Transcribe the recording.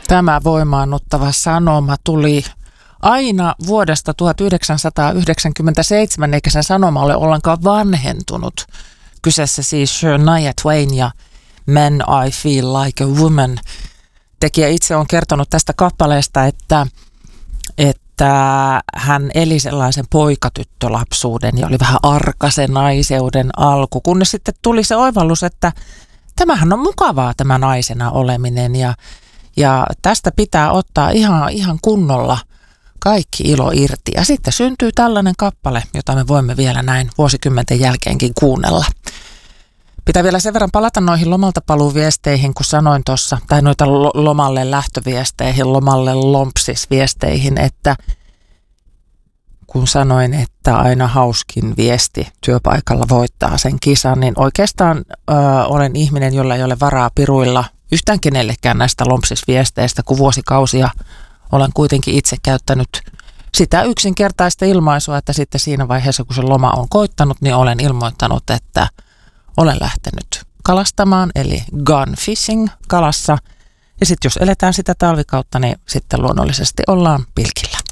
Tämä voimaannuttava sanoma tuli aina vuodesta 1997, eikä sen sanoma ole ollenkaan vanhentunut. Kyseessä siis Shania Twain ja Man I Feel Like a Woman. Tekijä itse on kertonut tästä kappaleesta, että hän eli sellaisen poikatyttölapsuuden ja oli vähän arkaisen naiseuden alku, kunnes sitten tuli se oivallus, että tämähän on mukavaa tämä naisena oleminen ja tästä pitää ottaa ihan kunnolla kaikki ilo irti. Ja sitten syntyy tällainen kappale, jota me voimme vielä näin vuosikymmenten jälkeenkin kuunnella. Pitää vielä sen verran palata noihin lomalta paluuviesteihin, kun sanoin tuossa, tai noita lomalle lähtöviesteihin, lomalle lompsisviesteihin, että kun sanoin, että aina hauskin viesti työpaikalla voittaa sen kisan, niin oikeastaan olen ihminen, jolla ei ole varaa piruilla yhtään kenellekään näistä lompsisviesteistä, kun vuosikausia olen kuitenkin itse käyttänyt sitä yksinkertaista ilmaisua, että sitten siinä vaiheessa, kun se loma on koittanut, niin olen ilmoittanut, että olen lähtenyt kalastamaan, eli gone fishing kalassa. Ja sitten jos eletään sitä talvikautta, niin sitten luonnollisesti ollaan pilkillä.